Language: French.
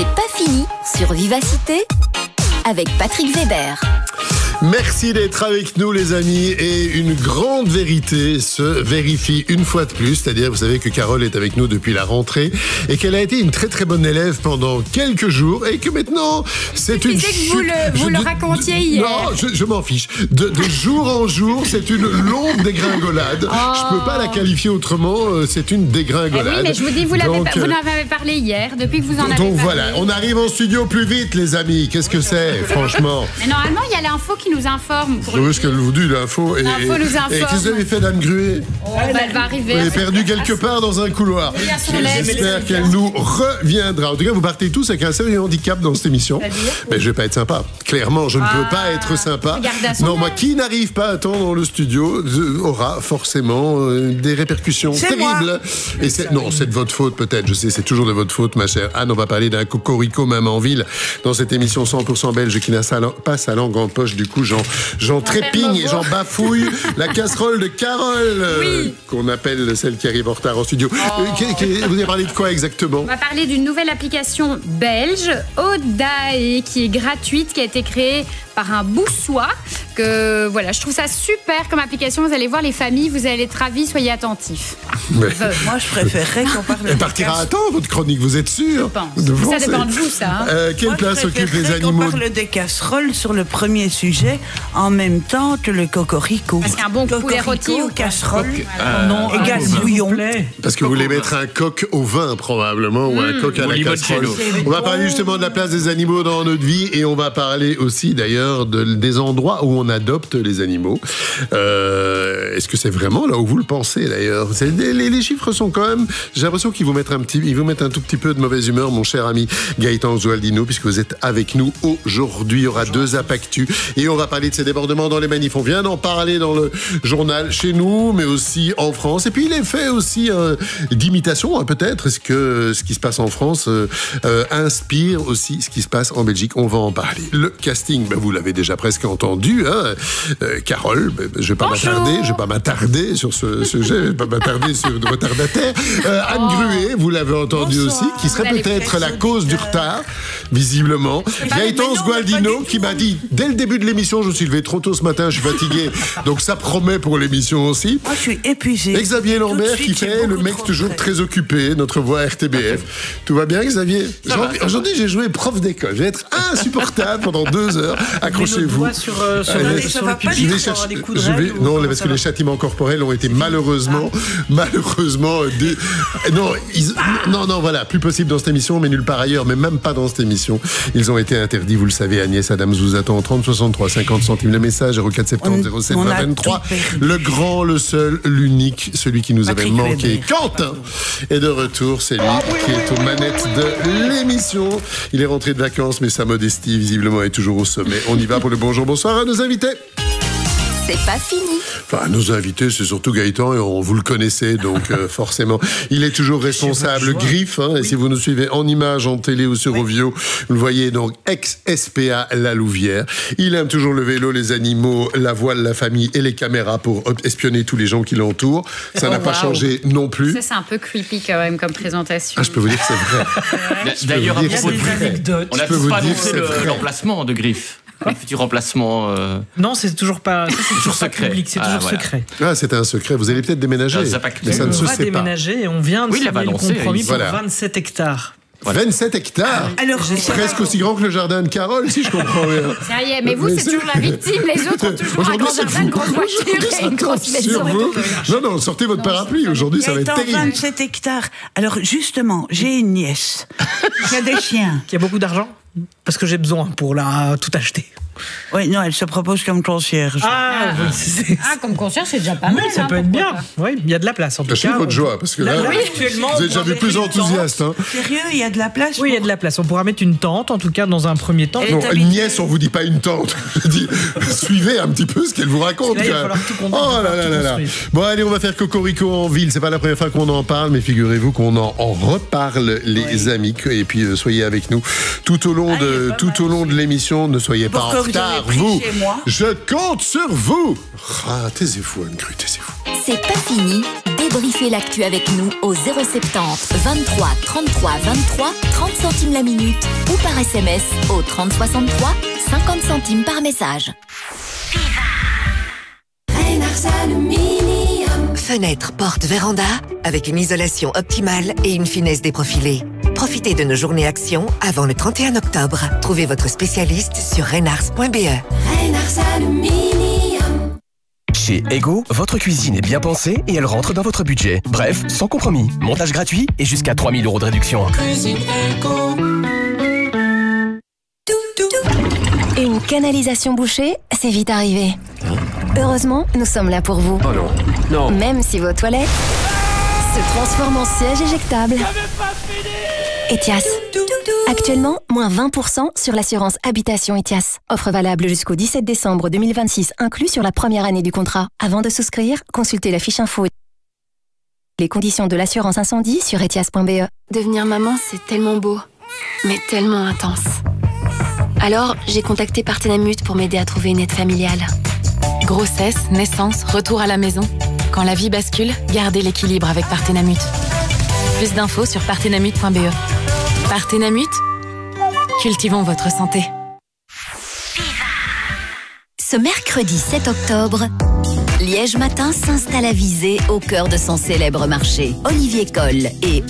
C'est pas fini sur Vivacité avec Patrick Weber. Merci d'être avec nous les amis, et une grande vérité se vérifie une fois de plus, c'est-à-dire vous savez que Carole est avec nous depuis la rentrée et qu'elle a été une très très bonne élève pendant quelques jours et que maintenant c'est une chute. Vous le racontiez hier. Non, je m'en fiche. De jour en jour, c'est une longue dégringolade. Je peux pas la qualifier autrement, c'est une dégringolade. Oui, mais je vous dis, vous en avez parlé hier, depuis que vous en avez parlé. Donc voilà, on arrive en studio plus vite les amis, qu'est-ce que c'est franchement? Mais normalement, il y a l'info qui nous informe. Je veux ce qu'elle vous dit, l'info. L'info nous informe. Et qu'est-ce que vous avez fait d'Anne Gruet? Elle va arriver. Elle est perdue quelque part dans un couloir. J'espère qu'elle nous reviendra. En tout cas, vous partez tous avec un sérieux handicap dans cette émission. Mais je vais pas être sympa. Clairement, je ne peux pas être sympa. Non, moi, qui n'arrive pas à temps dans le studio aura forcément des répercussions terribles. Et non, c'est de votre faute peut-être. Je sais, c'est toujours de votre faute, ma chère Anne. On va parler d'un cocorico même en ville dans cette émission 100% belge qui n'a pas sa langue en poche. Du coup, j'en trépigne et j'en bafouille la casserole de Carole, qu'on appelle celle qui arrive en retard en studio. Vous avez parlé de quoi exactement? On va parler d'une nouvelle application belge, Odae, qui est gratuite, qui a été créée par un boussois. Voilà, je trouve ça super comme application. Vous allez voir les familles, vous allez être ravis, soyez attentifs. Moi, je préférerais qu'on parle de... Elle partira à temps, votre chronique, vous êtes sûr? Je pense. Ça dépend de vous, ça. Quelle place occupent les animaux? On parle des casseroles sur le premier sujet, en même temps que le cocorico. Parce qu'un bon poulet rôti ou casserole égale bouillon. Parce que vous voulez mettre un coq au vin, probablement, ou un coq à la casserole. On va parler justement de la place des animaux dans notre vie, et on va parler aussi, d'ailleurs, des endroits où on adopte les animaux. Est-ce que c'est vraiment là où vous le pensez, d'ailleurs? Les chiffres sont quand même... J'ai l'impression qu'ils vous mettent un tout petit peu de mauvaise humeur, mon cher ami Gaëtan Zualdino, puisque vous êtes avec nous aujourd'hui. Il y aura 2 Apactus et on va parler de ces débordements dans les manifs. On vient d'en parler dans le journal chez nous, mais aussi en France. Et puis il est fait aussi d'imitation, peut-être. Est-ce que ce qui se passe en France inspire aussi ce qui se passe en Belgique? On va en parler. Le casting, vous l'avez déjà presque entendu. Carole, je vais pas m'attarder sur ce sujet, je vais pas m'attarder sur le retardataire. Anne Gruet, vous l'avez entendu aussi, qui serait peut-être la cause du retard, visiblement. Gaëtan Zualdino, qui m'a dit, dès le début de l'émission, je me suis levé trop tôt ce matin, je suis fatigué, donc ça promet pour l'émission aussi. Moi, je suis épuisé. Et Xavier Lambert, qui fait le mec toujours très occupé, notre voix RTBF. Tout va bien, Xavier? Aujourd'hui, j'ai joué prof d'école. Je vais être insupportable pendant 2 heures. Accrochez-vous. Non, parce que les châtiments corporels ont été malheureusement voilà, plus possible dans cette émission, mais nulle part ailleurs, mais même pas dans cette émission. Ils ont été interdits, vous le savez. Agnès Adams vous attend 30 63 50 centimes le message, 0470 07 20 23. Le grand, le seul, l'unique, celui qui nous avait manqué. Quentin est de retour, c'est lui qui est aux manettes de l'émission. Il est rentré de vacances, mais sa modestie visiblement est toujours au sommet. On y va pour le bonjour, bonsoir à nos invités. C'est pas fini. Enfin, nos invités, c'est surtout Gaëtan, et vous le connaissez, donc forcément. Il est toujours responsable Griffe, et si vous nous suivez en images, en télé ou sur Ovio, vous le voyez, donc ex-SPA La Louvière. Il aime toujours le vélo, les animaux, la voile, la famille et les caméras pour espionner tous les gens qui l'entourent. Ça n'a pas changé non plus. Ça, c'est un peu creepy quand même comme présentation. Je peux vous dire que c'est vrai. D'ailleurs, à propos de anecdotes, on n'a pas annoncé l'emplacement de Griffe. Le futur emplacement. Non, c'est toujours pas. C'est toujours secret. Public, c'est toujours secret. C'était un secret. Vous allez peut-être déménager. Mais ça ne se sait pas. On va déménager et on vient de signer le compromis pour 27 hectares. 27 hectares. Alors, presque aussi grand que le jardin de Carole, si je comprends bien. Ça y est, mais vous, c'est toujours la victime. Les autres ont toujours un grand jardin, une grosse voiture et une grosse maison. Non, sortez votre parapluie. Aujourd'hui, ça va être terrible. 27 hectares. Alors, justement, j'ai une nièce qui a des chiens. Qui a beaucoup d'argent? Parce que j'ai besoin pour tout acheter. Oui, non, elle se propose comme concierge. Comme concierge, c'est déjà pas mal. Ça peut être bien. Oui, il y a de la place en tout cas. Cachez votre joie, parce que là, actuellement, vous êtes jamais plus enthousiaste. Sérieux, il y a de la place? Oui, il y a de la place. On pourra mettre une tente, en tout cas, dans un premier temps. Non, une nièce, on vous dit pas une tente. Je dis, suivez un petit peu ce qu'elle vous raconte. Là, il va falloir tout là. Bon, allez, on va faire cocorico en ville. C'est pas la première fois qu'on en parle, mais figurez-vous qu'on en reparle, les amis. Et puis, soyez avec nous tout au long de l'émission. Ne soyez pas en retard, vous. Je compte sur vous. Taisez-vous, Anne Grue, taisez-vous. C'est pas fini. débriefez l'actu avec nous au 070 23 33 23 30 centimes la minute ou par SMS au 30 63 50 centimes par message. Fenêtre, porte, véranda, avec une isolation optimale et une finesse déprofilée. Profitez de nos journées actions avant le 31 octobre. Trouvez votre spécialiste sur Reynars.be. Chez Ego, votre cuisine est bien pensée et elle rentre dans votre budget. Bref, sans compromis. Montage gratuit et jusqu'à 3 000 € de réduction. Cuisine Ego. Une canalisation bouchée, c'est vite arrivé. Heureusement, nous sommes là pour vous. Oh non, non. Même si vos toilettes se transforment en siège éjectable. Etias. Actuellement, moins 20% sur l'assurance habitation Etias. Offre valable jusqu'au 17 décembre 2026, inclus sur la première année du contrat. Avant de souscrire, consultez la fiche info. Les conditions de l'assurance incendie sur etias.be. Devenir maman, c'est tellement beau, mais tellement intense. Alors, j'ai contacté Partenamut pour m'aider à trouver une aide familiale. Grossesse, naissance, retour à la maison. Quand la vie bascule, gardez l'équilibre avec Partenamut. Plus d'infos sur partenamut.be. Partenamut, cultivons votre santé. Ce mercredi 7 octobre, Liège Matin s'installe à Visé au cœur de son célèbre marché. Olivier Coll et